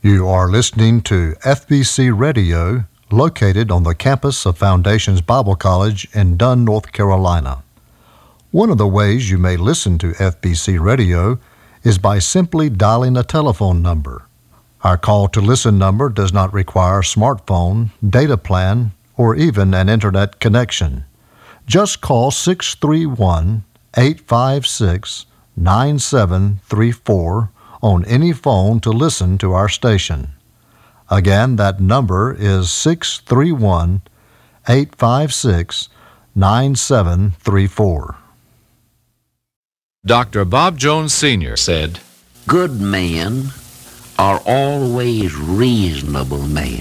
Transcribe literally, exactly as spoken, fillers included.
You are listening to F B C Radio, located on the campus of Foundations Bible College in Dunn, North Carolina. One of the ways you may listen to F B C Radio is by simply dialing a telephone number. Our call to listen number does not require a smartphone, data plan, or even an internet connection. Just call six three one, eight five six, nine seven three four on any phone to listen to our station. Again, that number is six three one, eight five six, nine seven three four. Doctor Bob Jones Senior said, "Good men are always reasonable men."